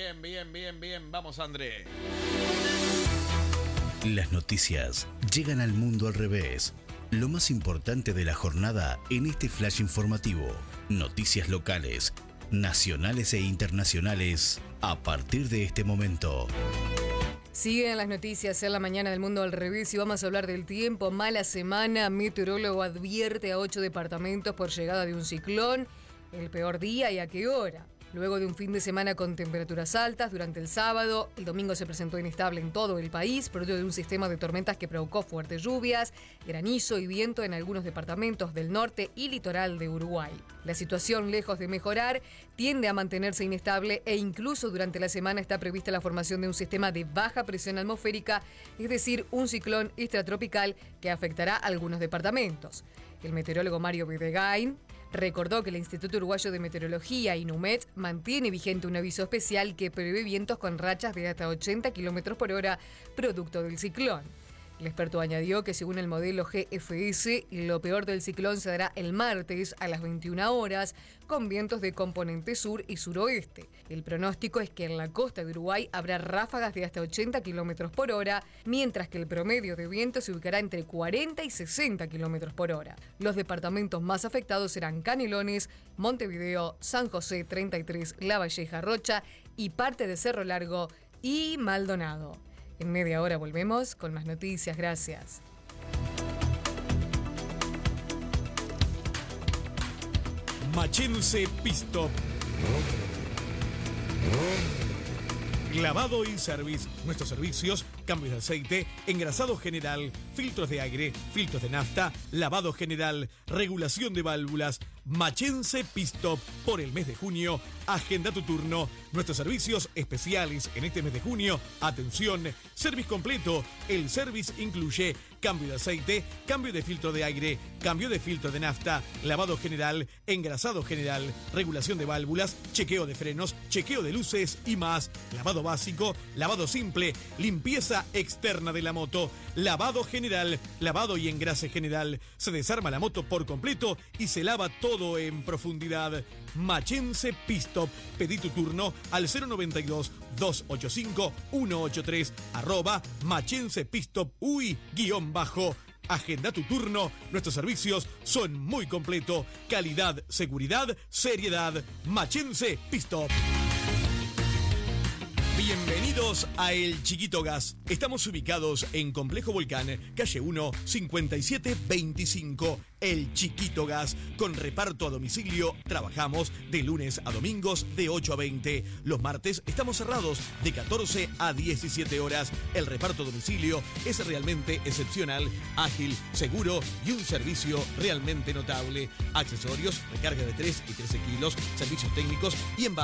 Bien. Vamos, André. Las noticias llegan al mundo al revés. Lo más importante de la jornada en este flash informativo. Noticias locales, nacionales e internacionales a partir de este momento. Siguen las noticias en la mañana del mundo al revés y vamos a hablar del tiempo. Mala semana, meteorólogo advierte a 8 departamentos por llegada de un ciclón. El peor día y a qué hora. Luego de un fin de semana con temperaturas altas durante el sábado, el domingo se presentó inestable en todo el país, producto de un sistema de tormentas que provocó fuertes lluvias, granizo y viento en algunos departamentos del norte y litoral de Uruguay. La situación, lejos de mejorar, tiende a mantenerse inestable e incluso durante la semana está prevista la formación de un sistema de baja presión atmosférica, es decir, un ciclón extratropical que afectará a algunos departamentos. El meteorólogo Mario Videgain recordó que el Instituto Uruguayo de Meteorología, INUMET, mantiene vigente un aviso especial que prevé vientos con rachas de hasta 80 km por hora, producto del ciclón. El experto añadió que según el modelo GFS, lo peor del ciclón se dará el martes a las 21 horas, con vientos de componente sur y suroeste. El pronóstico es que en la costa de Uruguay habrá ráfagas de hasta 80 km por hora, mientras que el promedio de viento se ubicará entre 40 y 60 km por hora. Los departamentos más afectados serán Canelones, Montevideo, San José 33, La Valleja, Rocha y parte de Cerro Largo y Maldonado. En media hora volvemos con más noticias. Gracias. Machense Pistop. Lavado y service. Nuestros servicios: cambios de aceite, engrasado general, filtros de aire, filtros de nafta, lavado general, regulación de válvulas. Machense Pistop. Por el mes de junio, agenda tu turno. Nuestros servicios especiales en este mes de junio. Atención, service completo. El service incluye cambio de aceite, cambio de filtro de aire, cambio de filtro de nafta, lavado general, engrasado general, regulación de válvulas, chequeo de frenos, chequeo de luces y más. Lavado básico, lavado simple, limpieza externa de la moto, lavado general, lavado y engrase general. Se desarma la moto por completo y se lava todo en profundidad. Machense Pistop. Pedí tu turno al 092-285-183 @Machense Pistop UI _ Agenda tu turno. Nuestros servicios son muy completos. Calidad, seguridad, seriedad. Machense Pistop. Bienvenidos a El Chiquito Gas. Estamos ubicados en Complejo Volcán, calle 1, 5725. El Chiquito Gas, con reparto a domicilio. Trabajamos de lunes a domingos de 8 a 20. Los martes estamos cerrados de 14 a 17 horas. El reparto a domicilio es realmente excepcional, ágil, seguro y un servicio realmente notable. Accesorios, recarga de 3 y 13 kilos, servicios técnicos y envases